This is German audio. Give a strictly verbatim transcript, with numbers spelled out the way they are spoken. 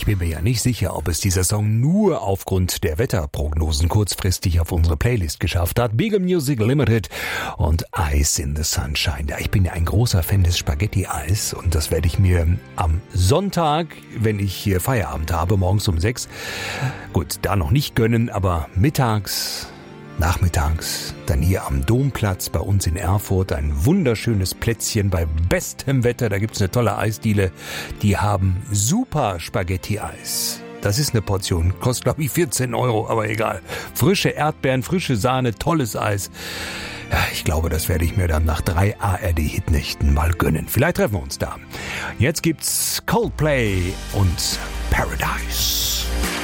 Ich bin mir ja nicht sicher, ob es dieser Song nur aufgrund der Wetterprognosen kurzfristig auf unsere Playlist geschafft hat. Beagle Music Limited und Ice in the Sunshine. Ja, ich bin ja ein großer Fan des Spaghetti-Eis und das werde ich mir am Sonntag, wenn ich hier Feierabend habe, morgens um sechs, gut, da noch nicht gönnen, aber mittags... Nachmittags dann hier am Domplatz bei uns in Erfurt ein wunderschönes Plätzchen bei bestem Wetter. Da gibt's eine tolle Eisdiele. Die haben super Spaghetti-Eis. Das ist eine Portion. Kostet, glaube ich, vierzehn Euro, aber egal. Frische Erdbeeren, frische Sahne, tolles Eis. Ja, ich glaube, das werde ich mir dann nach drei A R D-Hitnächten mal gönnen. Vielleicht treffen wir uns da. Jetzt gibt's Coldplay und Paradise.